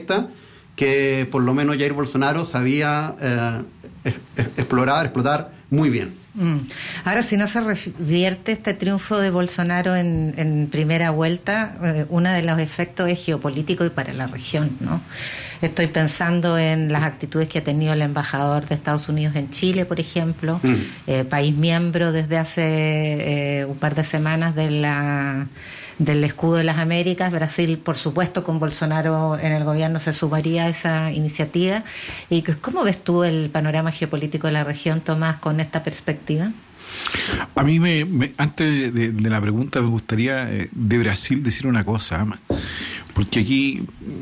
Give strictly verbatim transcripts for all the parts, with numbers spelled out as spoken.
indirecta que por lo menos Jair Bolsonaro sabía eh, es, es, explorar, explotar muy bien. Mm. Ahora, si no se revierte este triunfo de Bolsonaro en, en primera vuelta, eh, uno de los efectos es geopolítico y para la región, ¿no? Estoy pensando en las actitudes que ha tenido el embajador de Estados Unidos en Chile, por ejemplo, mm. eh, país miembro desde hace eh, un par de semanas de la del escudo de las Américas. Brasil, por supuesto, con Bolsonaro en el gobierno se sumaría a esa iniciativa. ¿Y cómo ves tú el panorama geopolítico de la región, Tomás, con esta perspectiva? A mí, me, me antes de, de la pregunta, me gustaría eh, de Brasil decir una cosa, porque aquí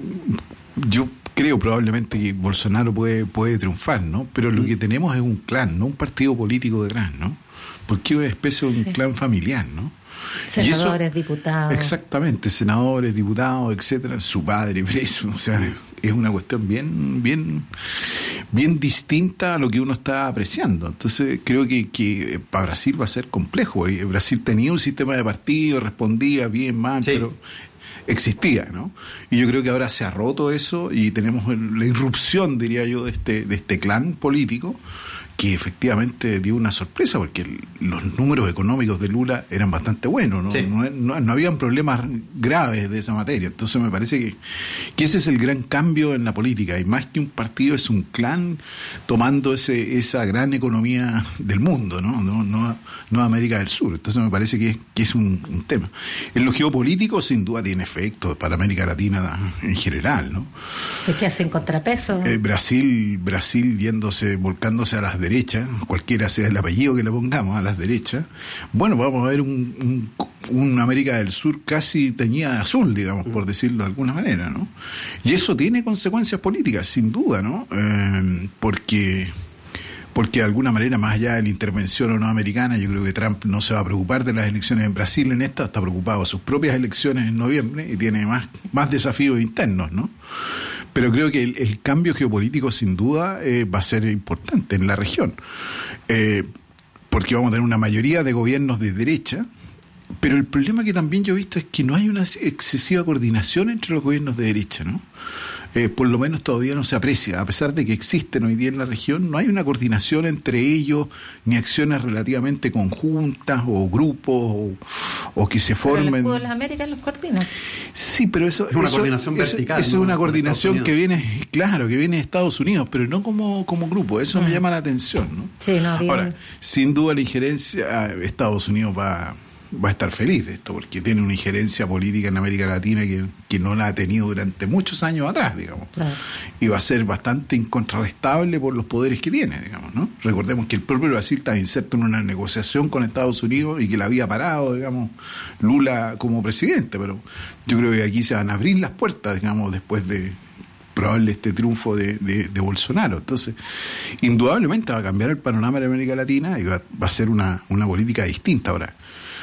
yo creo probablemente que Bolsonaro puede, puede triunfar, ¿no? Pero lo que tenemos es un clan, no un partido político detrás, ¿no? Porque es una especie de un sí. clan familiar, ¿no? Senadores, eso, diputados. Exactamente, senadores, diputados, etcétera, su padre preso, o sea, es una cuestión bien, bien, bien distinta a lo que uno está apreciando. Entonces creo que, que para Brasil va a ser complejo. Brasil tenía un sistema de partido, respondía bien, mal, sí. pero existía, ¿no? Y yo creo que ahora se ha roto eso y tenemos la irrupción, diría yo, de este, de este clan político, que efectivamente dio una sorpresa, porque los números económicos de Lula eran bastante buenos, ¿no? Sí. No, no, no habían problemas graves de esa materia. Entonces me parece que, que ese es el gran cambio en la política, y más que un partido es un clan tomando ese esa gran economía del mundo, ¿no? No, no, no América del Sur. Entonces me parece que, que es un, un tema. En lo geopolítico sin duda tiene efectos para América Latina en general, ¿no? ¿Se qué hacen contrapeso? Eh, Brasil, Brasil yéndose, volcándose a las derecha, cualquiera sea el apellido que le pongamos, a las derechas, bueno, vamos a ver un, un, un América del Sur casi teñida de azul, digamos, por decirlo de alguna manera, ¿no? Y eso tiene consecuencias políticas, sin duda, ¿no? Eh, porque... porque de alguna manera, más allá de la intervención o no americana, yo creo que Trump no se va a preocupar de las elecciones en Brasil en esta, está preocupado de sus propias elecciones en noviembre y tiene más, más desafíos internos, ¿no? Pero creo que el, el cambio geopolítico sin duda eh, va a ser importante en la región, eh, porque vamos a tener una mayoría de gobiernos de derecha, pero el problema que también yo he visto es que no hay una excesiva coordinación entre los gobiernos de derecha, ¿no? Eh, por lo menos todavía no se aprecia, a pesar de que existen hoy día en la región, no hay una coordinación entre ellos, ni acciones relativamente conjuntas o grupos o, o que se formen. Pero el escudo de las Américas los coordina. Sí, pero eso es una eso, coordinación eso, vertical. Eso ¿no? es una coordinación que viene, claro, que viene de Estados Unidos, pero no como, como grupo. Eso mm. me llama la atención, ¿no? Sí, no, bien. Ahora, sin duda la injerencia, Estados Unidos va va a estar feliz de esto, porque tiene una injerencia política en América Latina que, que no la ha tenido durante muchos años atrás, digamos. Claro. Y va a ser bastante incontrastable por los poderes que tiene, digamos, ¿no? Recordemos que el propio Brasil está inserto en una negociación con Estados Unidos y que la había parado, digamos, Lula como presidente, pero yo creo que aquí se van a abrir las puertas, digamos, después de probable este triunfo de, de, de Bolsonaro. Entonces, indudablemente va a cambiar el panorama de América Latina y va, va a ser una, una política distinta. Ahora,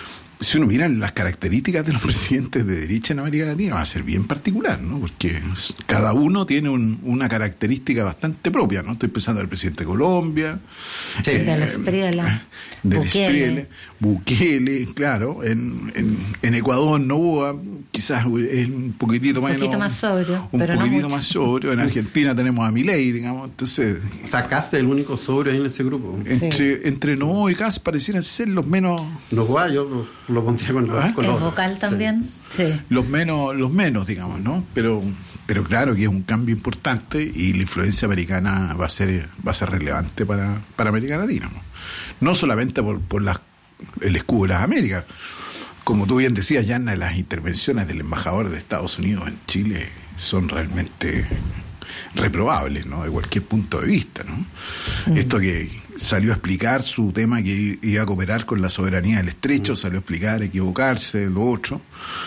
si uno mira las características de los presidentes de derecha en América Latina, va a ser bien particular, ¿no? Porque cada uno tiene un, una característica bastante propia, ¿no? Estoy pensando en el presidente de Colombia, sí. eh, de la Espriella, de Bukele. Espriella, Bukele, claro, en, en, en Ecuador Noboa, quizás es un poquitito más, un poquito no, más sobrio, un pero poquitito no más sobrio. En Argentina tenemos a Milei, digamos, entonces, o sea, Kast es el único sobrio ahí en ese grupo. Entre, sí. entre Noboa y Kast parecieran ser los menos, los guayos, lo pondría con los, ¿Ah? con ¿Es los vocal también? Sí. sí. Los menos, los menos, digamos, ¿no? Pero, pero claro que es un cambio importante y la influencia americana va a ser, va a ser relevante para, para América Latina, ¿no? No solamente por, por las, el escudo de las Américas. Como tú bien decías, Yanna, las intervenciones del embajador de Estados Unidos en Chile son realmente reprobables, ¿no? De cualquier punto de vista, ¿no? Mm. Esto que salió a explicar su tema que iba a cooperar con la soberanía del estrecho, mm. salió a explicar, equivocarse, lo otro,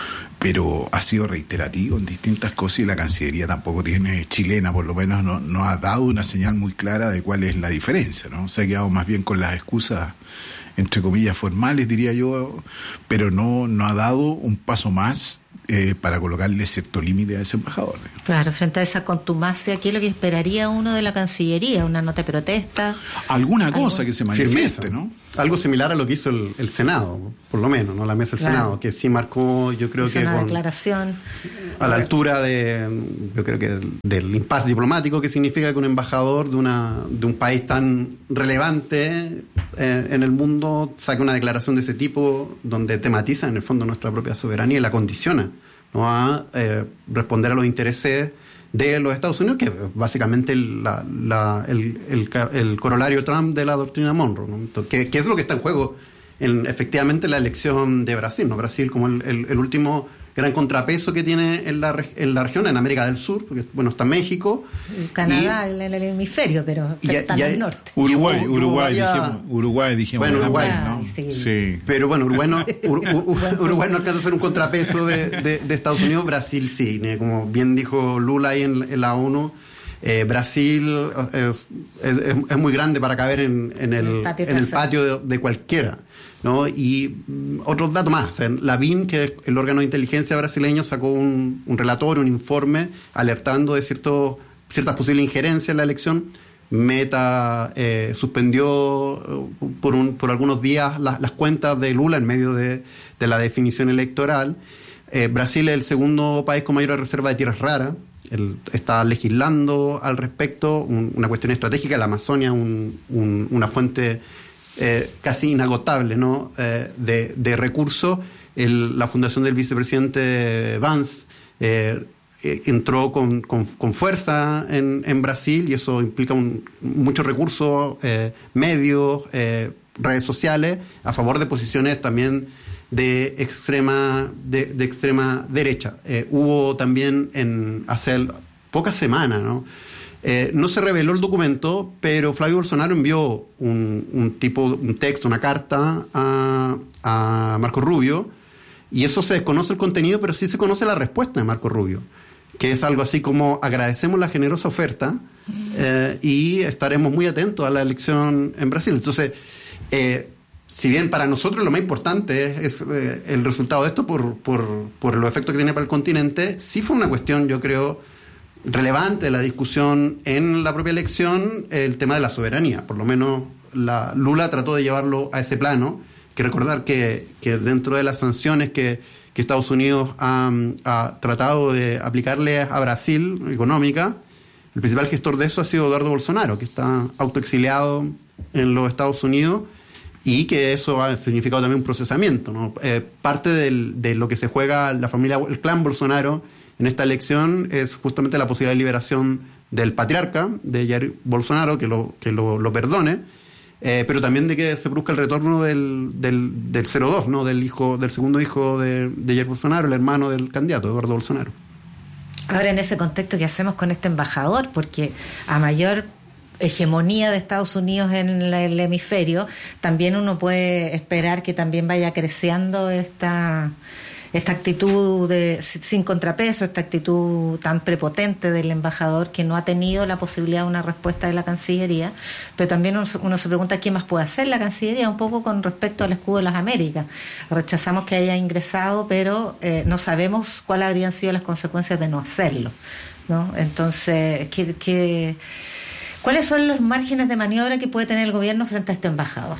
pero ha sido reiterativo en distintas cosas y la Cancillería tampoco tiene, chilena por lo menos, no, no ha dado una señal muy clara de cuál es la diferencia, ¿no? Se ha quedado más bien con las excusas, entre comillas, formales, diría yo, pero no, no ha dado un paso más eh, para colocarle cierto límite a ese embajador. Claro, frente a esa contumacia, ¿qué es lo que esperaría uno de la Cancillería? ¿Una nota de protesta? Alguna cosa ¿Algo? que se manifieste, Firmeza, ¿no? Algo similar a lo que hizo el, el Senado, por lo menos, ¿no? La mesa del Claro. Senado, que sí marcó, yo creo Hizo que una con, declaración. a la altura de, yo creo que del, del impasse diplomático que significa que un embajador de una de un país tan relevante eh, en el mundo saque una declaración de ese tipo donde tematiza en el fondo nuestra propia soberanía y la condiciona, ¿no? a eh, responder a los intereses de los Estados Unidos, que básicamente el, la, la, el, el, el corolario Trump de la doctrina Monroe, ¿no? Entonces, que, que es lo que está en juego en efectivamente la elección de Brasil, ¿no? Brasil como el, el, el último gran contrapeso que tiene en la, en la región, en América del Sur, porque bueno, está México. Canadá y, en el hemisferio, pero y, está y, en el norte. Uruguay, y hubo, Uruguay, hubo dijimos, Uruguay, dijimos. Bueno, Uruguay, ¿no? sí. sí. Pero bueno, Uruguay no, Ur, Ur, Uruguay no alcanza a ser un contrapeso de, de, de Estados Unidos, Brasil sí, como bien dijo Lula ahí en, en la ONU. Eh, Brasil es, es, es muy grande para caber en, en el, el patio, en el patio de, de cualquiera, ¿no? Y mm, otros datos más. O sea, la B I N, que es el órgano de inteligencia brasileño, sacó un, un relatorio, un informe alertando de cierto, ciertas posibles injerencias en la elección. Meta eh, suspendió por, un, por algunos días las, las cuentas de Lula en medio de, de la definición electoral. Eh, Brasil es el segundo país con mayor reserva de tierras raras. Él está legislando al respecto, un, una cuestión estratégica. La Amazonia es un, un, una fuente eh, casi inagotable, ¿no? eh, de, de recursos. El, la fundación del vicepresidente Vance eh, eh, entró con, con, con fuerza en, en Brasil, y eso implica un, muchos recursos, eh, medios, eh, redes sociales, a favor de posiciones también de extrema de, de extrema derecha. Eh, hubo también en hace pocas semanas, ¿no? Eh, no se reveló el documento, pero Flavio Bolsonaro envió un, un tipo, un texto, una carta a, a Marco Rubio, y eso se desconoce el contenido, pero sí se conoce la respuesta de Marco Rubio, que es algo así como: agradecemos la generosa oferta eh, y estaremos muy atentos a la elección en Brasil. Entonces, eh, si bien para nosotros lo más importante es, es eh, el resultado de esto por, por, por los efectos que tiene para el continente, sí fue una cuestión, yo creo, relevante de la discusión en la propia elección, el tema de la soberanía. Por lo menos la Lula trató de llevarlo a ese plano. Que recordar que, que dentro de las sanciones que, que Estados Unidos ha, ha tratado de aplicarle a Brasil, económica, el principal gestor de eso ha sido Eduardo Bolsonaro, que está autoexiliado en los Estados Unidos, y que eso ha significado también un procesamiento, ¿no? Eh, parte del, de lo que se juega la familia, el clan Bolsonaro en esta elección es justamente la posibilidad de liberación del patriarca, de Jair Bolsonaro, que lo, que lo, lo perdone, eh, pero también de que se produzca el retorno del, del, del cero dos, ¿no? Del hijo, del segundo hijo de, de Jair Bolsonaro, el hermano del candidato, Eduardo Bolsonaro. Ahora, en ese contexto, ¿qué hacemos con este embajador? Porque a mayor hegemonía de Estados Unidos en la, el hemisferio, también uno puede esperar que también vaya creciendo esta esta actitud de sin contrapeso, esta actitud tan prepotente del embajador, que no ha tenido la posibilidad de una respuesta de la Cancillería. Pero también uno, uno se pregunta qué más puede hacer la Cancillería, un poco con respecto al escudo de las Américas. Rechazamos que haya ingresado, pero eh, no sabemos cuáles habrían sido las consecuencias de no hacerlo, ¿no? Entonces, ¿qué, qué, ¿cuáles son los márgenes de maniobra que puede tener el gobierno frente a este embajador?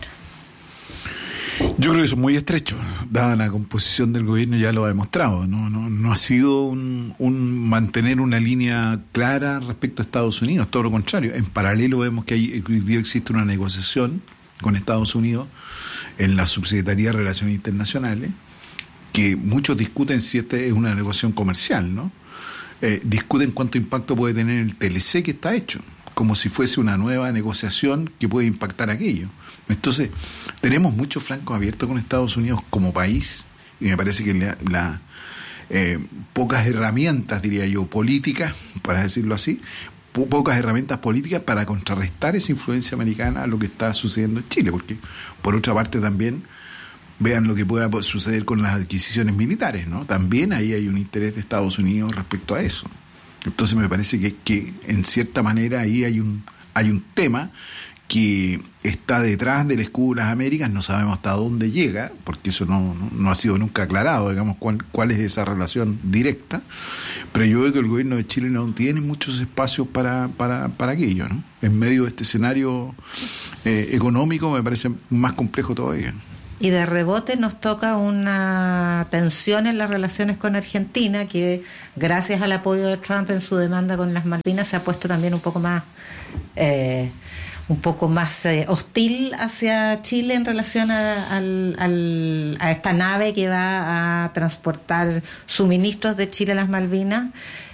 Yo creo que son muy estrechos, dada la composición del gobierno, ya lo ha demostrado. No, no, no ha sido un, un mantener una línea clara respecto a Estados Unidos, todo lo contrario. En paralelo vemos que hay, hoy día existe una negociación con Estados Unidos en la Subsecretaría de Relaciones Internacionales, que muchos discuten si esta es una negociación comercial, ¿no? Eh, discuten cuánto impacto puede tener el T L C que está hecho, como si fuese una nueva negociación que puede impactar aquello. Entonces, tenemos muchos flancos abiertos con Estados Unidos como país, y me parece que la, la eh, pocas herramientas, diría yo, políticas, para decirlo así, po- pocas herramientas políticas para contrarrestar esa influencia americana a lo que está sucediendo en Chile, porque por otra parte también vean lo que pueda suceder con las adquisiciones militares, ¿no? También ahí hay un interés de Estados Unidos respecto a eso. Entonces me parece que, que en cierta manera ahí hay un hay un tema que está detrás del escudo de las Américas, no sabemos hasta dónde llega, porque eso no, no, no ha sido nunca aclarado, digamos, cuál, cuál es esa relación directa, pero yo veo que el gobierno de Chile no tiene muchos espacios para, para, para aquello, ¿no? En medio de este escenario eh, económico me parece más complejo todavía. Y de rebote nos toca una tensión en las relaciones con Argentina, que gracias al apoyo de Trump en su demanda con las Malvinas se ha puesto también un poco más... Eh, un poco más eh, hostil hacia Chile en relación a, al, al, a esta nave que va a transportar suministros de Chile a las Malvinas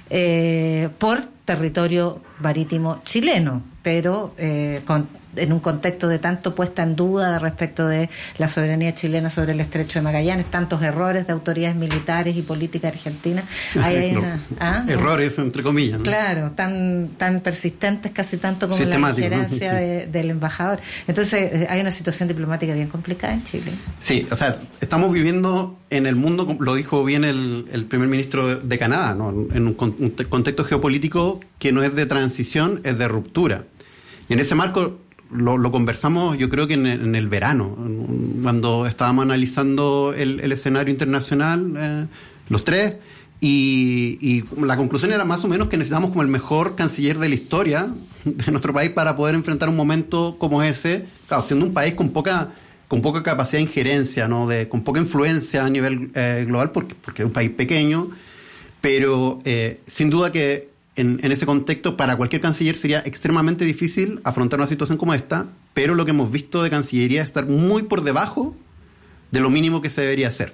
eh, por territorio marítimo chileno, pero eh, con, en un contexto de tanto puesta en duda respecto de la soberanía chilena sobre el estrecho de Magallanes, tantos errores de autoridades militares y políticas argentinas. Hay, hay una, ¿ah? Errores, entre comillas, ¿no? Claro, tan tan persistentes casi tanto como la injerencia, ¿no? Sí. de, del embajador. Entonces hay una situación diplomática bien complicada en Chile. Sí, o sea, estamos viviendo en el mundo, lo dijo bien el, el primer ministro de, de Canadá, ¿no? En un, un contexto geopolítico que no es de transición, es de ruptura. Y en ese marco lo, lo conversamos, yo creo que en, en el verano, cuando estábamos analizando el, el escenario internacional, eh, los tres, y, y la conclusión era más o menos que necesitamos como el mejor canciller de la historia de nuestro país para poder enfrentar un momento como ese, claro, siendo un país con poca con poca capacidad de injerencia, ¿no? de, con poca influencia a nivel eh, global, porque, porque es un país pequeño, pero eh, sin duda que En, en ese contexto, para cualquier canciller sería extremadamente difícil afrontar una situación como esta, pero lo que hemos visto de Cancillería es estar muy por debajo de lo mínimo que se debería hacer.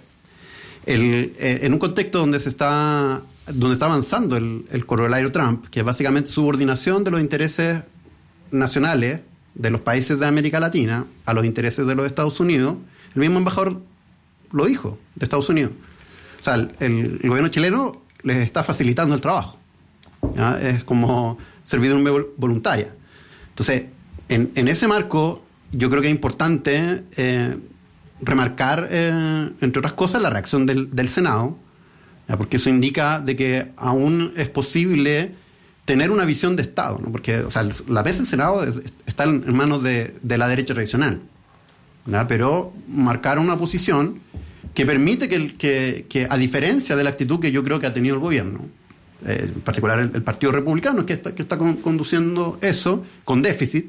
El, eh, en un contexto donde se está, donde está avanzando el, el corolario Trump, que es básicamente subordinación de los intereses nacionales de los países de América Latina a los intereses de los Estados Unidos, el mismo embajador lo dijo, de Estados Unidos. O sea, el, el, el gobierno chileno les está facilitando el trabajo. ¿Ya? Es como servidumbre voluntaria. Entonces, en, en ese marco, yo creo que es importante eh, remarcar, eh, entre otras cosas, la reacción del, del Senado, ¿ya? Porque eso indica de que aún es posible tener una visión de Estado, ¿no? Porque, o sea, la vez el Senado es, está en manos de, de la derecha tradicional, ¿ya? Pero marcar una posición que permite que, que, que, a diferencia de la actitud que yo creo que ha tenido el gobierno, Eh, en particular el, el Partido Republicano, que está, que está con, conduciendo eso con déficit,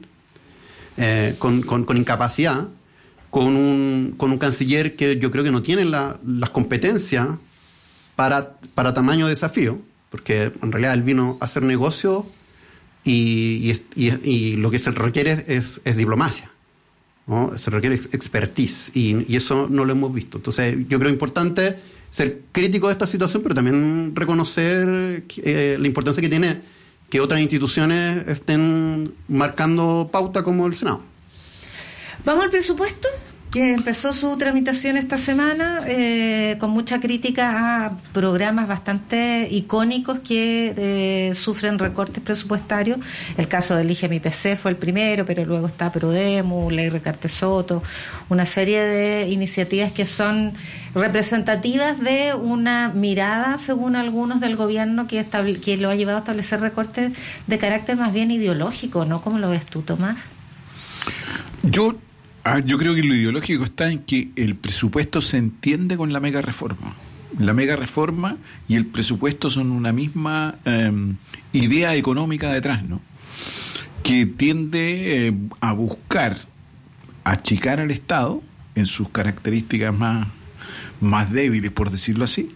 eh, con, con, con incapacidad, con un, con un canciller que yo creo que no tiene la, las competencias para, para tamaño desafío, porque en realidad él vino a hacer negocio y, y, y, y lo que se requiere es, es diplomacia, ¿no? Se requiere expertise y, y eso no lo hemos visto. Entonces yo creo importante ser crítico de esta situación, pero también reconocer eh, la importancia que tiene que otras instituciones estén marcando pauta como el Senado. Vamos al presupuesto, que empezó su tramitación esta semana eh, con mucha crítica a programas bastante icónicos que eh, sufren recortes presupuestarios. El caso del I G E M I P C fue el primero, pero luego está Prodemu, Ley Recarte Soto, una serie de iniciativas que son representativas de una mirada, según algunos del gobierno, que, estable, que lo ha llevado a establecer recortes de carácter más bien ideológico, ¿no? ¿Cómo lo ves tú, Tomás? Yo Yo creo que lo ideológico está en que el presupuesto se entiende con la mega reforma. La mega reforma y el presupuesto son una misma eh, idea económica detrás, ¿no? Que tiende eh, a buscar achicar al Estado en sus características más, más débiles, por decirlo así,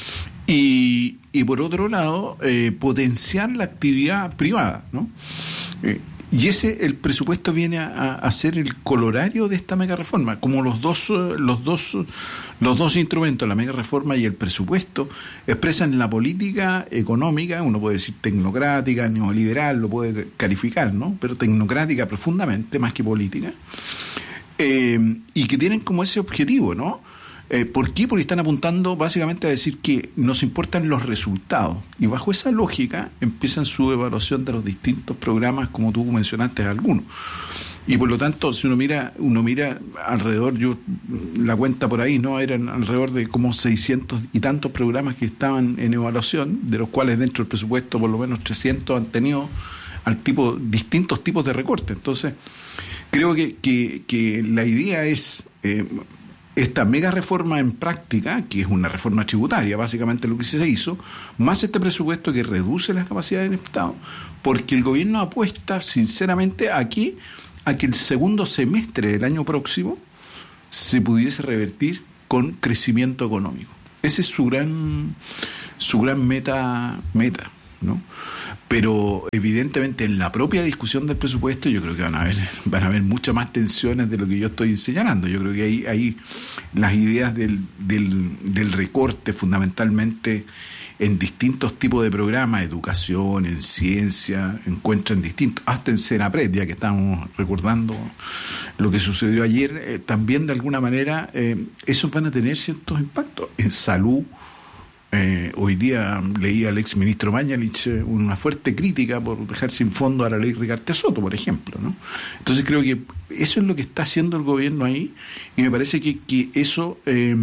y, y por otro lado, eh, potenciar la actividad privada, ¿no? Eh, Y ese, el presupuesto viene a, a ser el colorario de esta mega reforma, como los dos, los dos, los dos instrumentos, la mega reforma y el presupuesto, expresan la política económica, uno puede decir tecnocrática, neoliberal, lo puede calificar, ¿no? Pero tecnocrática profundamente, más que política, eh, y que tienen como ese objetivo, ¿no? Eh, ¿Por qué? Porque están apuntando básicamente a decir que nos importan los resultados. Y bajo esa lógica empiezan su evaluación de los distintos programas, como tú mencionaste algunos. Y por lo tanto, si uno mira uno mira alrededor, yo la cuenta por ahí, ¿no? Eran alrededor de como seiscientos y tantos programas que estaban en evaluación, de los cuales dentro del presupuesto por lo menos trescientos han tenido al tipo, distintos tipos de recortes. Entonces, creo que, que, que la idea es eh, esta mega reforma en práctica, que es una reforma tributaria, básicamente lo que se hizo, más este presupuesto que reduce las capacidades del Estado, porque el gobierno apuesta sinceramente aquí a que el segundo semestre del año próximo se pudiese revertir con crecimiento económico. Ese es su gran su gran meta meta, ¿no? Pero evidentemente en la propia discusión del presupuesto yo creo que van a haber van a haber muchas más tensiones de lo que yo estoy señalando. Yo creo que ahí, ahí las ideas del, del, del recorte fundamentalmente en distintos tipos de programas, educación, en ciencia, encuentran distintos, hasta en Senapred, ya que estamos recordando lo que sucedió ayer, eh, también de alguna manera eh, esos van a tener ciertos impactos en salud. Eh, hoy día leí al ex ministro Mañalich eh, una fuerte crítica por dejar sin fondo a la ley Rigarte Soto, por ejemplo, ¿no? Entonces creo que eso es lo que está haciendo el gobierno ahí, y me parece que, que eso eh,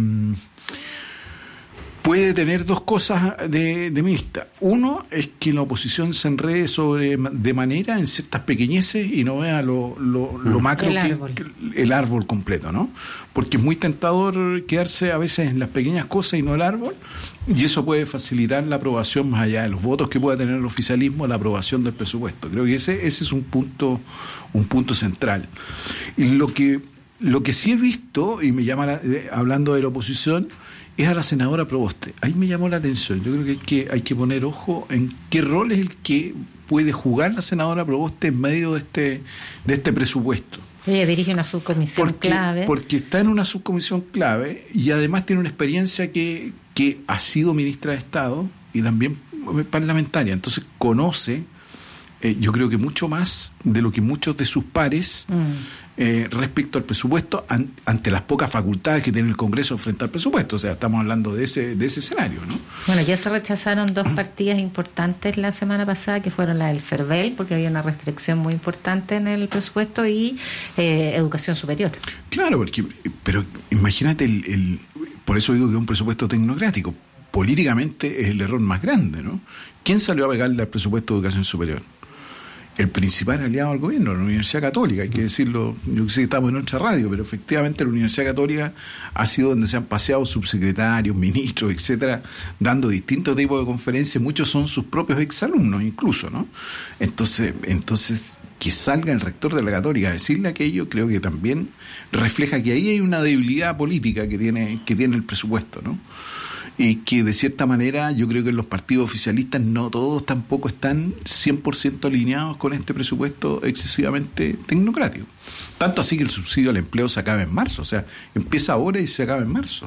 puede tener dos cosas de, de vista. Uno es que la oposición se enrede sobre de manera en ciertas pequeñeces y no vea lo, lo, lo macro, el que, árbol. que el árbol completo, ¿no? Porque es muy tentador quedarse a veces en las pequeñas cosas y no el árbol, y eso puede facilitar la aprobación, más allá de los votos que pueda tener el oficialismo, la aprobación del presupuesto. Creo que ese ese es un punto un punto central. Y lo que lo que sí he visto, y me llama la, eh, hablando de la oposición, es a la senadora Proboste. Ahí me llamó la atención. Yo creo que hay que, hay que poner ojo en qué rol es el que puede jugar la senadora Proboste en medio de este, de este presupuesto. Ella dirige una subcomisión porque, clave. Porque está en una subcomisión clave y además tiene una experiencia que, que ha sido ministra de Estado y también parlamentaria. Entonces conoce, eh, yo creo que mucho más de lo que muchos de sus pares mm. Eh, respecto al presupuesto an, ante las pocas facultades que tiene el Congreso frente al presupuesto. O sea, estamos hablando de ese de ese escenario, ¿no? Bueno, ya se rechazaron dos partidas importantes la semana pasada, que fueron la del CERVEL, porque había una restricción muy importante en el presupuesto, y eh, educación superior. Claro, porque pero imagínate, el, el por eso digo que es un presupuesto tecnocrático. Políticamente es el error más grande, ¿no? ¿Quién salió a pegarle al presupuesto de educación superior? El principal aliado al gobierno, la Universidad Católica, hay que decirlo. Yo sé que estamos en otra radio, pero efectivamente la Universidad Católica ha sido donde se han paseado subsecretarios, ministros, etcétera, dando distintos tipos de conferencias. Muchos son sus propios exalumnos incluso, ¿no? Entonces, entonces que salga el rector de la Católica a decirle aquello, creo que también refleja que ahí hay una debilidad política que tiene, que tiene el presupuesto, ¿no? Y que de cierta manera yo creo que los partidos oficialistas no todos tampoco están cien por ciento alineados con este presupuesto excesivamente tecnocrático. Tanto así que el subsidio al empleo se acaba en marzo, o sea, empieza ahora y se acaba en marzo.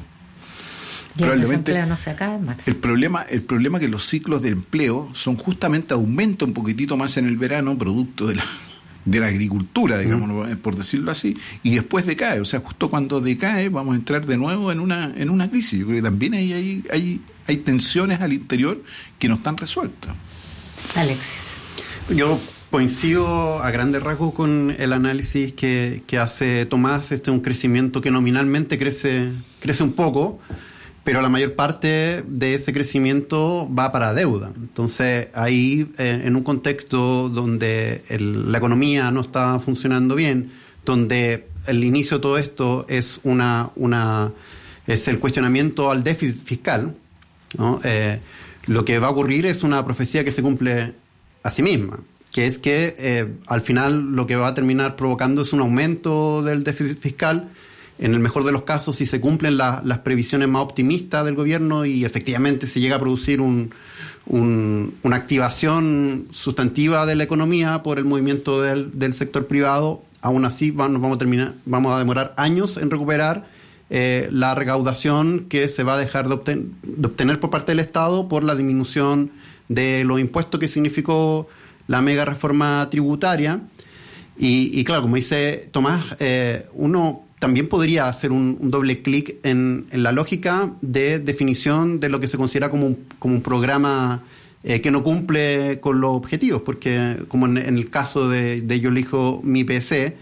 Y el desempleo no se acaba en marzo. El problema, el problema es que los ciclos de empleo son justamente aumenta un poquitito más en el verano, producto de la de la agricultura, digamos, mm. por decirlo así, y después decae. O sea, justo cuando decae vamos a entrar de nuevo en una en una crisis. Yo creo que también hay hay hay, hay tensiones al interior que no están resueltas. Alexis. Yo coincido a grandes rasgos con el análisis que, que hace Tomás. Este es un crecimiento que nominalmente crece crece un poco, pero la mayor parte de ese crecimiento va para deuda. Entonces, ahí, eh, en un contexto donde el, la economía no está funcionando bien, donde el inicio de todo esto es una una es el cuestionamiento al déficit fiscal, ¿no? Eh, lo que va a ocurrir es una profecía que se cumple a sí misma, que es que eh, al final lo que va a terminar provocando es un aumento del déficit fiscal. En el mejor de los casos, si se cumplen la, las previsiones más optimistas del gobierno y efectivamente se llega a producir un, un, una activación sustantiva de la economía por el movimiento del, del sector privado, aún así vamos, vamos, a terminar, vamos a demorar años en recuperar eh, la recaudación que se va a dejar de, obten, de obtener por parte del Estado por la disminución de los impuestos que significó la mega reforma tributaria. Y, y claro, como dice Tomás, eh, uno también podría hacer un, un doble clic en, en la lógica de definición de lo que se considera como un, como un programa eh, que no cumple con los objetivos, porque como en, en el caso de, de Yo Elijo Mi P C,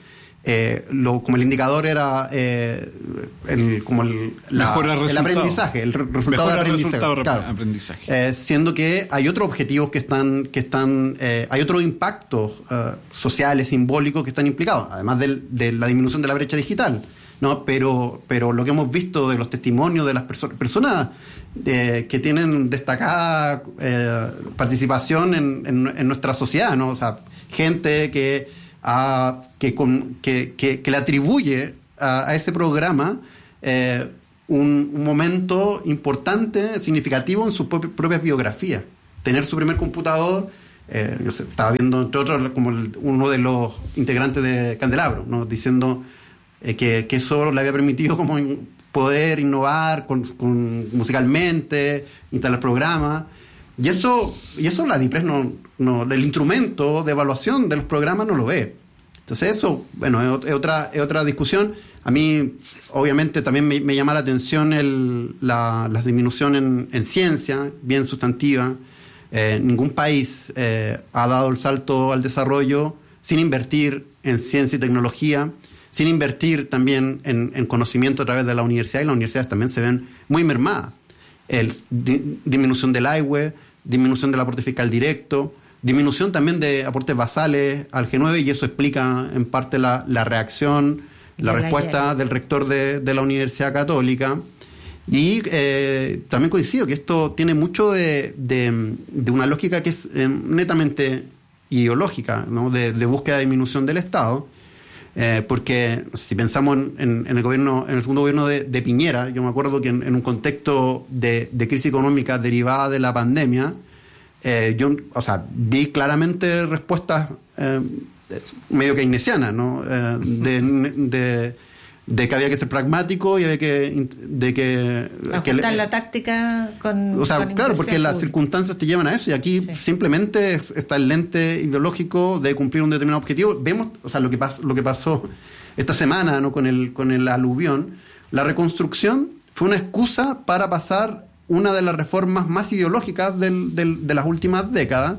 eh, lo, como el indicador era eh, el, como el, la, el, el aprendizaje, el re- resultado de aprendizaje. Resultado claro. aprendizaje. Eh, siendo que hay otros objetivos que están, que están eh, hay otros impactos eh, sociales, simbólicos que están implicados, además del, de la disminución de la brecha digital, ¿no? Pero, pero lo que hemos visto de los testimonios de las perso- personas eh, que tienen destacada eh, participación en, en, en nuestra sociedad, ¿no? O sea, gente que A, que, con, que, que, que le atribuye a, a ese programa eh, un, un momento importante, significativo en su propia, propia biografía. Tener su primer computador, eh, yo sé, estaba viendo entre otros como el, uno de los integrantes de Candelabro, ¿no? Diciendo eh, que, que eso le había permitido como in, poder innovar con, con, musicalmente, instalar programas. Y eso, y eso la DIPRES no, no, el instrumento de evaluación de los programas no lo ve. Entonces eso, bueno, es, es otra, es otra discusión. A mí, obviamente, también me, me llama la atención el, la, la disminución en, en ciencia, bien sustantiva. Eh, ningún país eh, ha dado el salto al desarrollo sin invertir en ciencia y tecnología, sin invertir también en, en conocimiento a través de la universidad, y las universidades también se ven muy mermadas. El, di, disminución del I W E, disminución del aporte fiscal directo, disminución también de aportes basales al G nueve, y eso explica en parte la, la reacción, la de respuesta la del rector de, de la Universidad Católica. Y eh, también coincido que esto tiene mucho de, de, de una lógica que es eh, netamente ideológica, ¿no? de, de búsqueda de disminución del Estado. Eh, porque si pensamos en, en, en el gobierno, en el segundo gobierno de, de Piñera, yo me acuerdo que en, en un contexto de, de crisis económica derivada de la pandemia, eh, yo, o sea, vi claramente respuestas eh, medio keynesianas, ¿no? Eh, de, de, de que había que ser pragmático y había que de que ajustar que, la táctica con, o sea, con claro, porque las pública. circunstancias te llevan a eso, y aquí sí. simplemente está el lente ideológico de cumplir un determinado objetivo. Vemos, o sea, lo que pas, lo que pasó esta semana, ¿no? con el con el aluvión. La reconstrucción fue una excusa para pasar una de las reformas más ideológicas del, del, de las últimas décadas,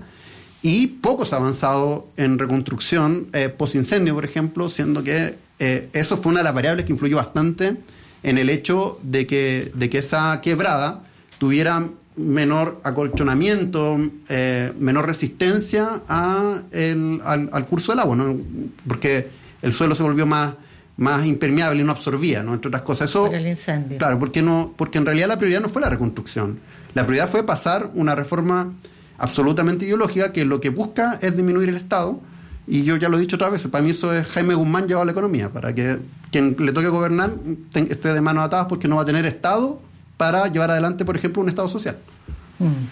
y poco se ha avanzado en reconstrucción eh, post-incendio, por ejemplo, siendo que eh, eso fue una de las variables que influyó bastante en el hecho de que, de que esa quebrada tuviera menor acolchonamiento, eh, menor resistencia a el, al, al curso del agua, ¿no? Porque el suelo se volvió más, más impermeable y no absorbía, ¿no? Entre otras cosas. Eso, por el incendio. Claro, porque, no, porque en realidad la prioridad no fue la reconstrucción. La prioridad fue pasar una reforma absolutamente ideológica que lo que busca es disminuir el Estado. Y yo ya lo he dicho otra vez, para mí eso es Jaime Guzmán llevado a la economía, para que quien le toque gobernar ten, esté de manos atadas, porque no va a tener Estado para llevar adelante, por ejemplo, un Estado social. Mm.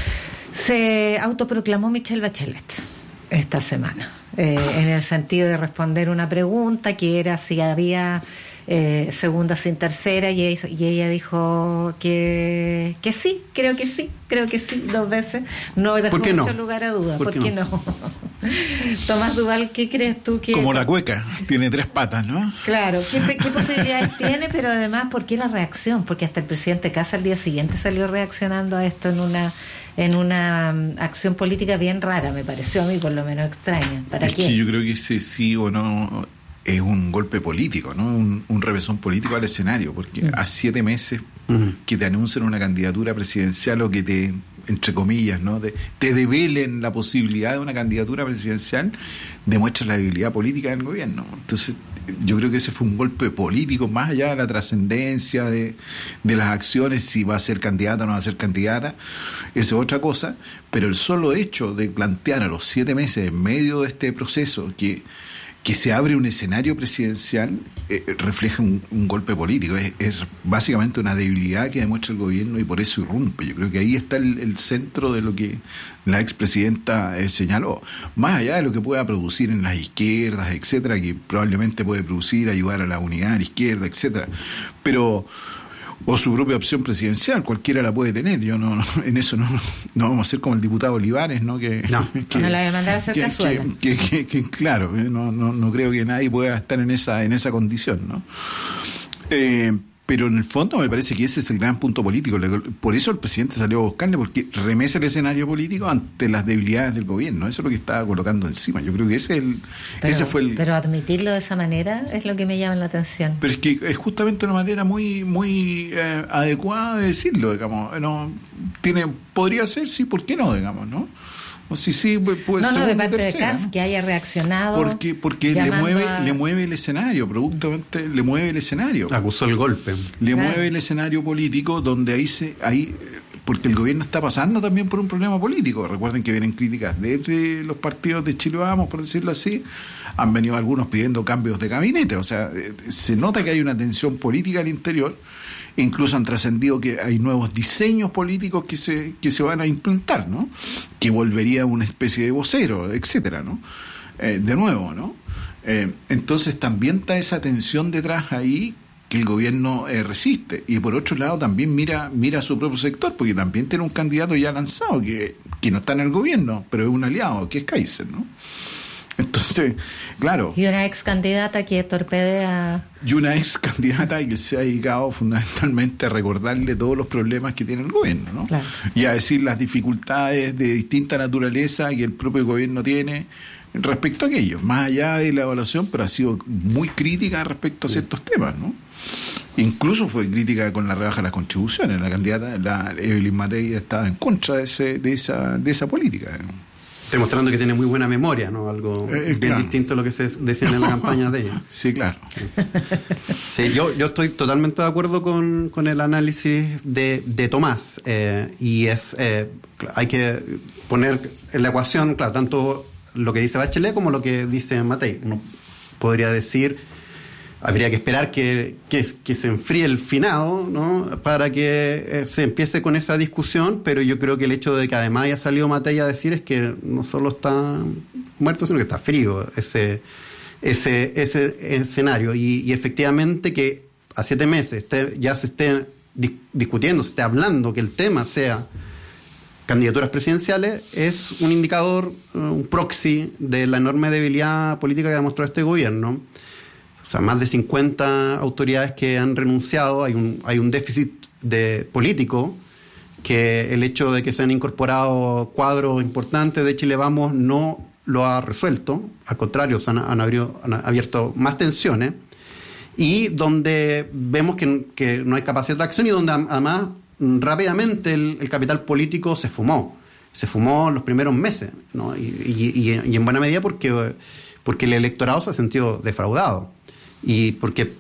Se autoproclamó Michelle Bachelet esta semana, eh, en el sentido de responder una pregunta que era si había eh, segunda sin tercera, y ella, y ella dijo que, que sí, creo que sí, creo que sí, dos veces. No dejó ¿Por qué no? mucho lugar a duda. ¿Por, ¿Por qué no? no? Tomás Duval, ¿qué crees tú que...? Como la cueca, tiene tres patas, ¿no? Claro, ¿qué, qué posibilidades tiene? Pero además, ¿por qué la reacción? Porque hasta el presidente Casa al día siguiente salió reaccionando a esto en una en una um, acción política bien rara, me pareció a mí, por lo menos extraña. ¿Para es qué? Que yo creo que ese sí o no es un golpe político, ¿no? Un, un revésón político al escenario, porque mm. a siete meses mm. que te anuncian una candidatura presidencial, o que te, entre comillas, ¿no? De, te develen la posibilidad de una candidatura presidencial, demuestra la debilidad política del gobierno. Entonces, yo creo que ese fue un golpe político, más allá de la trascendencia de, de las acciones, si va a ser candidata o no va a ser candidata, esa es otra cosa, pero el solo hecho de plantear a los siete meses, en medio de este proceso, que que se abre un escenario presidencial, eh, refleja un, un golpe político. Es, es básicamente una debilidad que demuestra el gobierno, y por eso irrumpe. Yo creo que ahí está el, el centro de lo que la expresidenta eh, señaló. Más allá de lo que pueda producir en las izquierdas, etcétera, que probablemente puede producir, ayudar a la unidad de la izquierda, etcétera. Pero... o su propia opción presidencial, cualquiera la puede tener. Yo no, no en eso no, no vamos a ser como el diputado Olivares, ¿no? Que no, que, no la voy a mandar a hacer que, cazuela. Que, que, que, que, claro, no, no, no creo que nadie pueda estar en esa en esa condición, ¿no? Eh, Pero en el fondo me parece que ese es el gran punto político. Por eso el presidente salió a buscarle, porque remece el escenario político ante las debilidades del gobierno. Eso es lo que estaba colocando encima. Yo creo que ese, el, pero, ese fue el... Pero admitirlo de esa manera es lo que me llama la atención. Pero es que es justamente una manera muy muy eh, adecuada de decirlo, digamos. No, tiene, podría ser, sí, ¿por qué no, digamos, no? O sí, sí, pues no, no, de parte tercera, de Kast, ¿no? Que haya reaccionado. Porque, porque le mueve, a... le mueve el escenario, productamente le mueve el escenario. Acusó el golpe. Le claro. mueve el escenario político donde ahí se, ahí, porque el gobierno está pasando también por un problema político. Recuerden que vienen críticas desde los partidos de Chile Vamos, por decirlo así. Han venido algunos pidiendo cambios de gabinete. O sea, se nota que hay una tensión política al interior. Incluso han trascendido que hay nuevos diseños políticos que se que se van a implantar, ¿no? Que volvería una especie de vocero, etcétera, ¿no? Eh, de nuevo, ¿no? Eh, entonces también está esa tensión detrás ahí que el gobierno eh, resiste. Y por otro lado también mira mira a su propio sector, porque también tiene un candidato ya lanzado que, que no está en el gobierno, pero es un aliado, que es Kaiser, ¿no? Entonces, claro. Y una ex candidata que torpedea. Y una ex candidata que se ha dedicado fundamentalmente a recordarle todos los problemas que tiene el gobierno, ¿no? Claro. Y a decir las dificultades de distinta naturaleza que el propio gobierno tiene respecto a aquello, más allá de la evaluación, pero ha sido muy crítica respecto a ciertos temas, ¿no? Incluso fue crítica con la rebaja de las contribuciones. La candidata, la Evelyn Matei, estaba en contra de, ese, de esa de esa política, ¿no? Demostrando que tiene muy buena memoria, ¿no? Algo eh, bien claro. distinto a lo que se decía en la campaña de ella. Sí, claro. Sí, sí yo, yo estoy totalmente de acuerdo con, con el análisis de, de Tomás. Eh, y es eh, hay que poner en la ecuación, claro, tanto lo que dice Bachelet como lo que dice Matei. Uno podría decir, habría que esperar que, que, que se enfríe el finado, ¿no? Para que eh, se empiece con esa discusión, pero yo creo que el hecho de que además haya salido Matei a decir es que no solo está muerto, sino que está frío ese, ese, ese escenario. Y, y efectivamente que a siete meses esté, ya se esté dis- discutiendo, se esté hablando que el tema sea candidaturas presidenciales, es un indicador, un proxy de la enorme debilidad política que ha demostrado este gobierno. O sea, más de cincuenta autoridades que han renunciado, hay un, hay un déficit de político, que el hecho de que se han incorporado cuadros importantes de Chile Vamos no lo ha resuelto, al contrario, se han, han, abierto, han abierto más tensiones, y donde vemos que, que no hay capacidad de acción y donde además rápidamente el, el capital político se fumó, se fumó en los primeros meses, ¿no? y, y, y en buena medida porque, porque el electorado se ha sentido defraudado. Y porque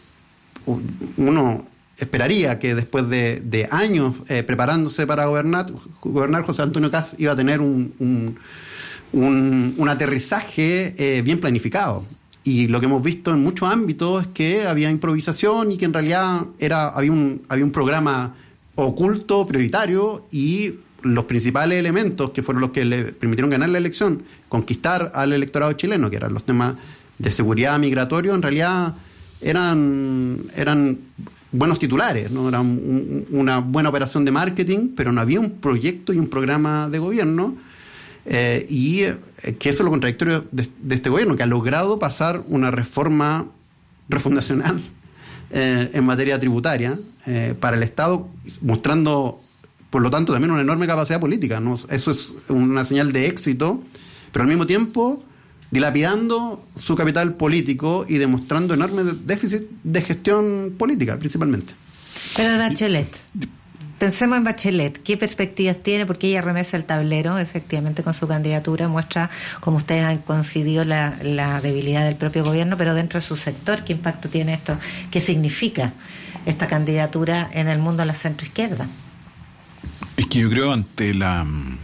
uno esperaría que después de, de años eh, preparándose para gobernar, gobernar José Antonio Kast iba a tener un, un, un, un aterrizaje eh, bien planificado. Y lo que hemos visto en muchos ámbitos es que había improvisación y que en realidad era había un, había un programa oculto, prioritario, y los principales elementos que fueron los que le permitieron ganar la elección, conquistar al electorado chileno, que eran los temas de seguridad migratorio, en realidad eran eran buenos titulares, no eran un, una buena operación de marketing, pero no había un proyecto y un programa de gobierno, eh, y eh, que eso es lo contradictorio de, de este gobierno, que ha logrado pasar una reforma refundacional eh, en materia tributaria eh, para el Estado, mostrando por lo tanto también una enorme capacidad política, ¿no? Eso es una señal de éxito, pero al mismo tiempo dilapidando su capital político y demostrando enorme déficit de gestión política, principalmente. Pero de Bachelet, pensemos en Bachelet, ¿qué perspectivas tiene? Porque ella remesa el tablero, efectivamente, con su candidatura, muestra, como ustedes han coincidido, la, la debilidad del propio gobierno, pero dentro de su sector, ¿qué impacto tiene esto? ¿Qué significa esta candidatura en el mundo de la centroizquierda? Es que yo creo, ante la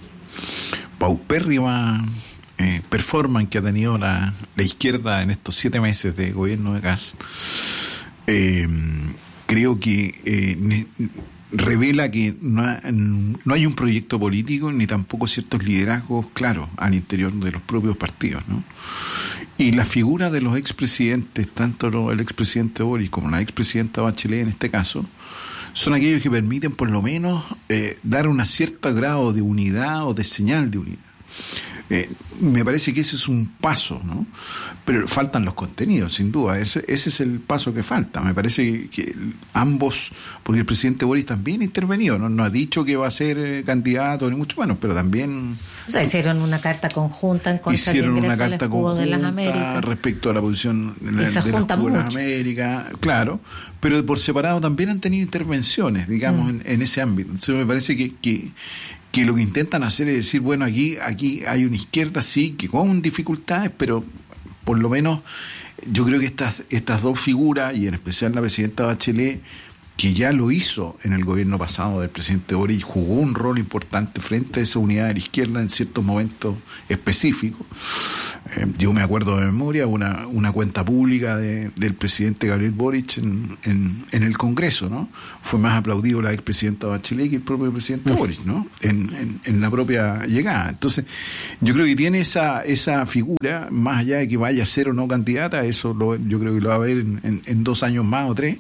paupérrima Eh, performance que ha tenido la, la izquierda en estos siete meses de gobierno de Kast, eh, creo que eh, ne, revela que no, ha, no hay un proyecto político ni tampoco ciertos liderazgos claros al interior de los propios partidos, ¿no? Y la figura de los expresidentes, tanto lo, el expresidente Boris como la expresidenta Bachelet en este caso, son aquellos que permiten por lo menos eh, dar un cierto grado de unidad o de señal de unidad. Eh, me parece que ese es un paso, ¿no? Pero faltan los contenidos, sin duda. Ese, ese es el paso que falta. Me parece que, que ambos, porque el presidente Boris también ha intervenido, ¿no? No ha dicho que va a ser eh, candidato, ni mucho menos, pero también... O sea, hicieron una carta conjunta en contra hicieron del una ingreso carta al escudo de las conjunta Américas. Respecto a la posición de, la, Y se de las juntan de las mucho. Américas, claro, pero por separado también han tenido intervenciones, digamos, mm. en, en ese ámbito. Entonces me parece que, que, que lo que intentan hacer es decir, bueno, aquí, aquí hay una izquierda, sí, que con dificultades, pero por lo menos yo creo que estas, estas dos figuras, y en especial la presidenta Bachelet, que ya lo hizo en el gobierno pasado del presidente Boric, jugó un rol importante frente a esa unidad de la izquierda en ciertos momentos específicos. Eh, yo me acuerdo de memoria una, una cuenta pública de, del presidente Gabriel Boric en, en, en el Congreso, ¿no? Fue más aplaudido la expresidenta Bachelet que el propio presidente Uf. Boric, ¿no? En, en, en la propia llegada. Entonces, yo creo que tiene esa, esa figura, más allá de que vaya a ser o no candidata, eso lo, yo creo que lo va a ver en, en, en dos años más o tres,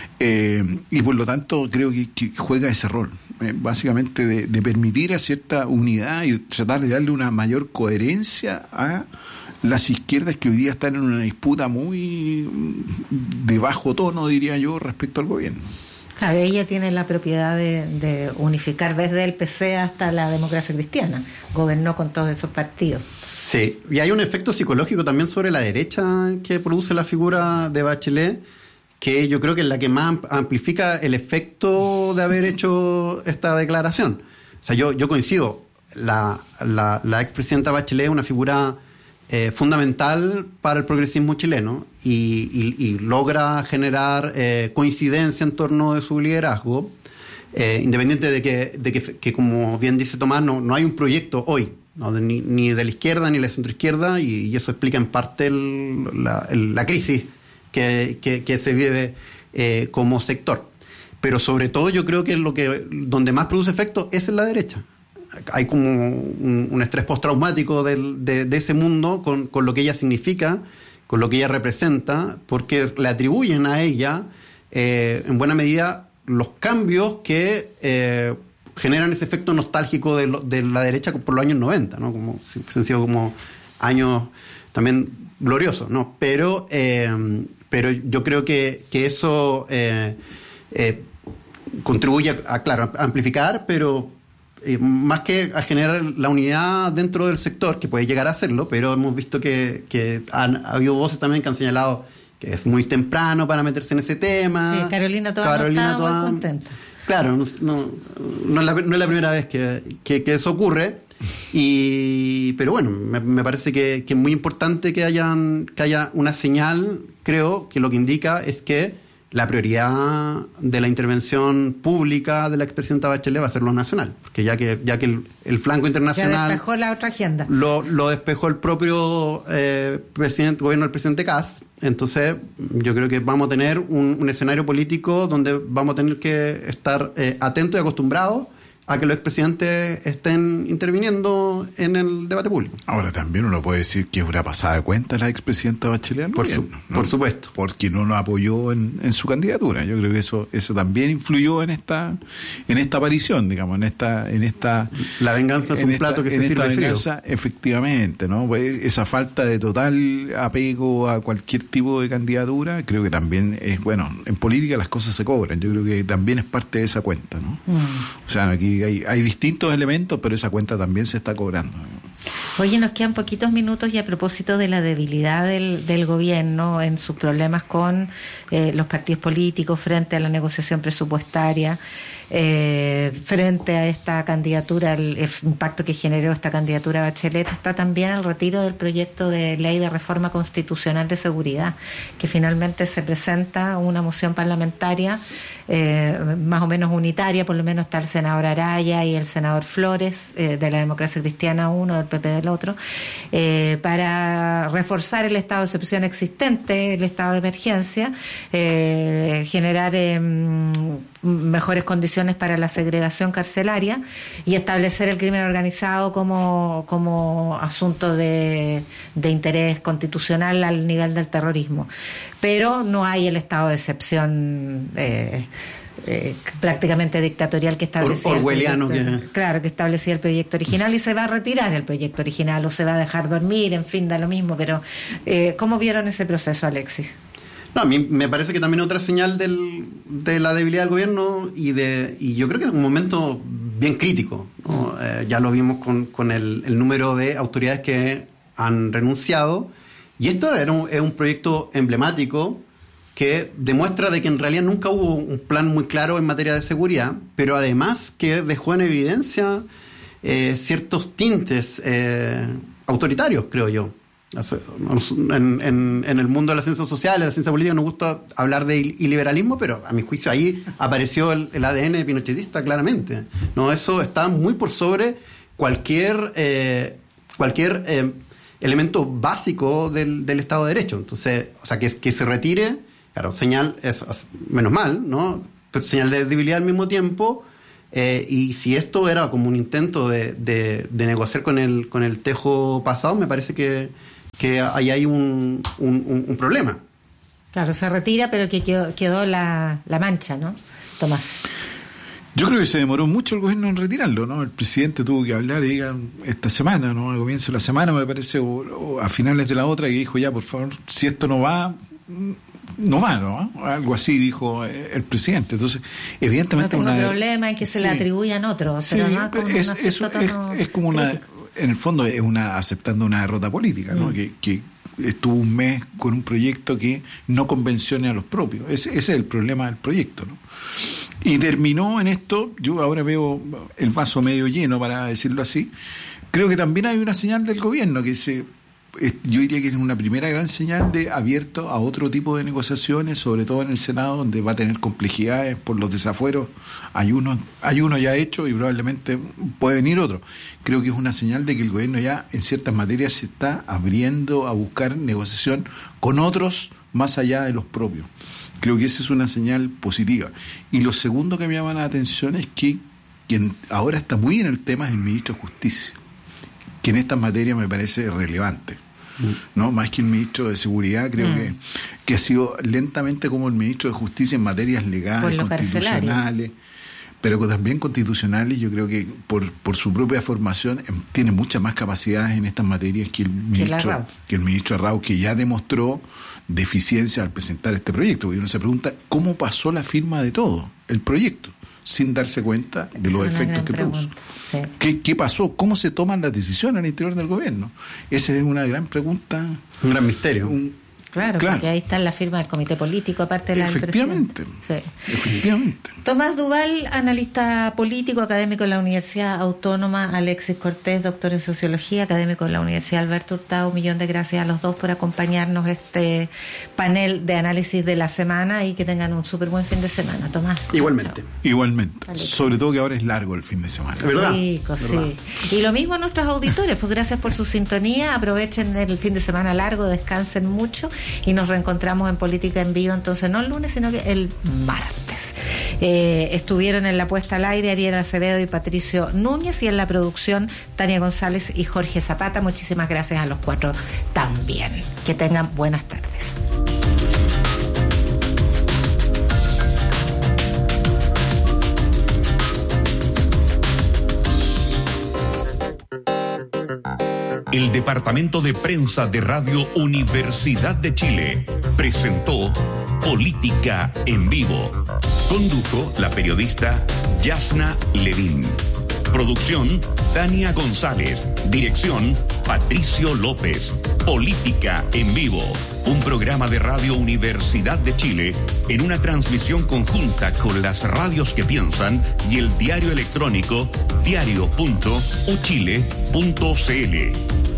eh, y por lo tanto creo que, que juega ese rol, eh, básicamente de, de permitir a cierta unidad y tratar de darle una mayor coherencia a las izquierdas que hoy día están en una disputa muy de bajo tono, diría yo, respecto al gobierno. Claro, ella tiene la propiedad de, de unificar desde el P C hasta la Democracia Cristiana, gobernó con todos esos partidos. Sí, y hay un efecto psicológico también sobre la derecha que produce la figura de Bachelet, que yo creo que es la que más amplifica el efecto de haber hecho esta declaración. O sea, yo, yo coincido, la, la, la expresidenta Bachelet es una figura eh, fundamental para el progresismo chileno y, y, y logra generar eh, coincidencia en torno de su liderazgo, eh, independiente de que, de que, que, como bien dice Tomás, no, no hay un proyecto hoy, ¿no? de, ni, ni de la izquierda ni de la centroizquierda, y, y eso explica en parte el, la, el, la crisis Que, que, que se vive eh, como sector. Pero sobre todo yo creo que lo que donde más produce efecto es en la derecha. Hay como un, un estrés postraumático del, de, de ese mundo con, con lo que ella significa, con lo que ella representa, porque le atribuyen a ella eh, en buena medida los cambios que eh, generan ese efecto nostálgico de, lo, de la derecha por los años noventa, ¿no? Como si fuesen sido como años también gloriosos, ¿no? Pero eh, pero yo creo que, que eso eh, eh, contribuye a, a, claro, a amplificar, pero eh, más que a generar la unidad dentro del sector, que puede llegar a hacerlo, pero hemos visto que, que han ha habido voces también que han señalado que es muy temprano para meterse en ese tema. Sí, Carolina Toa Carolina no está muy contenta. Claro, no, no, no, es la, no es la primera vez que, que, que eso ocurre. Y pero bueno, me, me parece que, que es muy importante que hayan que haya una señal. Creo que lo que indica es que la prioridad de la intervención pública de la expresidenta Bachelet va a ser lo nacional, porque ya que ya que el, el flanco internacional ya despejó la otra agenda, lo, lo despejó el propio eh, presidente gobierno del presidente Kast. Entonces yo creo que vamos a tener un, un escenario político donde vamos a tener que estar eh, atentos y acostumbrados a que los expresidentes estén interviniendo en el debate público. Ahora también uno puede decir que es una pasada de cuenta la expresidenta Bachelet. Por, su, ¿no? por supuesto. Porque no lo apoyó en, en su candidatura. Yo creo que eso eso también influyó en esta en esta aparición, digamos, en esta en esta la venganza es un esta, plato que se sirve venganza, frío. Efectivamente, ¿no? Pues esa falta de total apego a cualquier tipo de candidatura, creo que también es, bueno, en política las cosas se cobran. Yo creo que también es parte de esa cuenta, ¿no? Mm. O sea, aquí Hay, hay distintos elementos, pero esa cuenta también se está cobrando. Oye, nos quedan poquitos minutos y a propósito de la debilidad del, del gobierno en sus problemas con eh, los partidos políticos frente a la negociación presupuestaria, eh, frente a esta candidatura, el, el impacto que generó esta candidatura Bachelet, está también el retiro del proyecto de ley de reforma constitucional de seguridad, que finalmente se presenta una moción parlamentaria eh, más o menos unitaria, por lo menos está el senador Araya y el senador Flores eh, de la Democracia Cristiana uno, del P P del otro, eh, para reforzar el estado de excepción existente, el estado de emergencia, eh, generar eh, mejores condiciones para la segregación carcelaria y establecer el crimen organizado como, como asunto de, de interés constitucional al nivel del terrorismo. Pero no hay el estado de excepción eh, eh, prácticamente dictatorial que establecía. Or- orwelliano el proyecto, que... Claro, que establecía el proyecto original y se va a retirar el proyecto original o se va a dejar dormir, en fin, da lo mismo. Pero, eh, ¿cómo vieron ese proceso, Alexis? No, a mí me parece que también otra señal del, de la debilidad del gobierno y de y yo creo que es un momento bien crítico, ¿no? Eh, ya lo vimos con, con el, el número de autoridades que han renunciado, y esto era un, es un proyecto emblemático que demuestra de que en realidad nunca hubo un plan muy claro en materia de seguridad, pero además que dejó en evidencia eh, ciertos tintes eh, autoritarios, creo yo. En, en, en el mundo de la ciencia social, en la ciencia política, nos gusta hablar de iliberalismo, pero a mi juicio ahí apareció el, el A D N pinochetista claramente, ¿no? Eso está muy por sobre cualquier eh, cualquier eh, elemento básico del, del Estado de Derecho. Entonces, o sea, que, que se retire, claro, señal, es, es menos mal, ¿no? Pero señal de debilidad al mismo tiempo. Eh, y si esto era como un intento de, de, de negociar con el, con el tejo pasado, me parece que que ahí hay un, un, un problema. Claro, se retira, pero que quedó, quedó la, la mancha, ¿no, Tomás? Yo creo que se demoró mucho el gobierno en retirarlo, ¿no? El presidente tuvo que hablar, diga, esta semana, ¿no? Al comienzo de la semana, me parece, o, o a finales de la otra, que dijo, ya, por favor, si esto no va, no va, ¿no? Algo así dijo el presidente. Entonces, evidentemente... No tengo una problema en que se sí. le atribuyan otros, sí, pero no como es, un es, es, es como una... Crítico. En el fondo es una aceptando una derrota política, ¿no? Mm. Que, que estuvo un mes con un proyecto que no convencione a los propios. Ese, ese es el problema del proyecto, ¿no? Y terminó en esto, yo ahora veo el vaso medio lleno, para decirlo así. Creo que también hay una señal del gobierno que se... Yo diría que es una primera gran señal de abierto a otro tipo de negociaciones, sobre todo en el Senado, donde va a tener complejidades por los desafueros. Hay uno, hay uno ya hecho y probablemente puede venir otro. Creo que es una señal de que el gobierno ya en ciertas materias se está abriendo a buscar negociación con otros más allá de los propios. Creo que esa es una señal positiva. Y lo segundo que me llama la atención es que quien ahora está muy en el tema es el ministro de Justicia, que en estas materias me parece relevante, ¿no? Más que el ministro de Seguridad, creo mm. que, que ha sido lentamente como el ministro de Justicia en materias legales, constitucionales, pero también constitucionales. Yo creo que por, por su propia formación tiene muchas más capacidades en estas materias que el ministro, que el ministro Arrau, que ya demostró deficiencia al presentar este proyecto. Y uno se pregunta, ¿cómo pasó la firma de todo el proyecto sin darse cuenta de es los efectos que produjo? Sí. ¿Qué, ¿Qué pasó? ¿Cómo se toman las decisiones al interior del gobierno? Esa es una gran pregunta. Un gran misterio. Un, claro, claro, porque ahí está la firma del comité político, aparte de la Efectivamente. Sí. Efectivamente. Tomás Duval, analista político, académico en la Universidad Autónoma. Alexis Cortés, doctor en Sociología, académico en la Universidad Alberto Hurtado. Un millón de gracias a los dos por acompañarnos este panel de análisis de la semana y que tengan un súper buen fin de semana. Tomás. Igualmente. Chao. Igualmente. Vale. Sobre todo que ahora es largo el fin de semana. ¿Verdad? Rico, ¿verdad? Sí. Y lo mismo a nuestros auditores, pues gracias por su sintonía. Aprovechen el fin de semana largo, descansen mucho y nos reencontramos en Política en Vivo, entonces no el lunes, sino que el martes. Eh, estuvieron en la puesta al aire Ariel Acevedo y Patricio Núñez, y en la producción Tania González y Jorge Zapata. Muchísimas gracias a los cuatro también. Que tengan buenas tardes. El Departamento de Prensa de Radio Universidad de Chile presentó Política en Vivo. Condujo la periodista Yasna Levin. Producción Tania González. Dirección Patricio López. Política en Vivo, un programa de Radio Universidad de Chile en una transmisión conjunta con las radios que piensan y el diario electrónico diario punto u chile punto c l.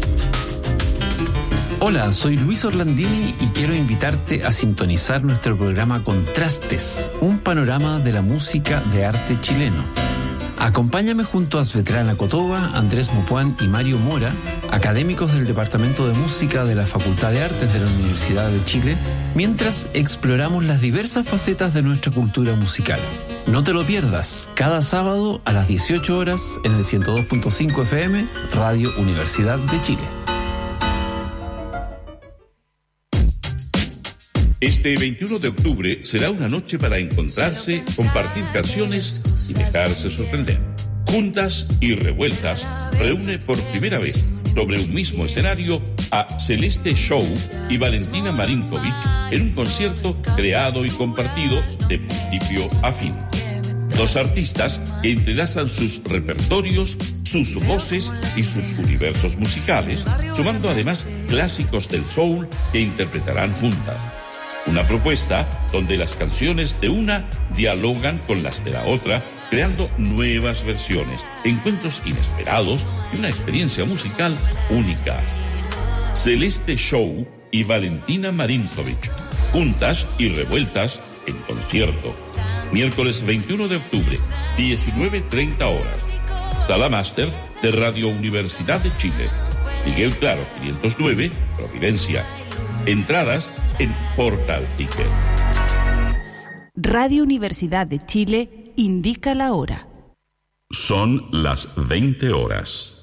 Hola, soy Luis Orlandini y quiero invitarte a sintonizar nuestro programa Contrastes, un panorama de la música de arte chileno. Acompáñame junto a Svetlana Kotova, Andrés Mopuán y Mario Mora, académicos del Departamento de Música de la Facultad de Artes de la Universidad de Chile, mientras exploramos las diversas facetas de nuestra cultura musical. No te lo pierdas, cada sábado a las dieciocho horas en el ciento dos punto cinco F M, Radio Universidad de Chile. Este veintiuno de octubre será una noche para encontrarse, compartir canciones y dejarse sorprender. Juntas y Revueltas reúne por primera vez sobre un mismo escenario a Celeste Show y Valentina Marinkovic en un concierto creado y compartido de principio a fin. Dos artistas que entrelazan sus repertorios, sus voces y sus universos musicales, sumando además clásicos del soul que interpretarán juntas. Una propuesta donde las canciones de una dialogan con las de la otra, creando nuevas versiones, encuentros inesperados y una experiencia musical única. Celeste Show y Valentina Marinkovic, Juntas y Revueltas en concierto. Miércoles veintiuno de octubre, diecinueve treinta horas. Sala Máster de Radio Universidad de Chile. Miguel Claro, quinientos nueve, Providencia. Entradas en Portal Ticket. Radio Universidad de Chile indica la hora. Son las veinte horas.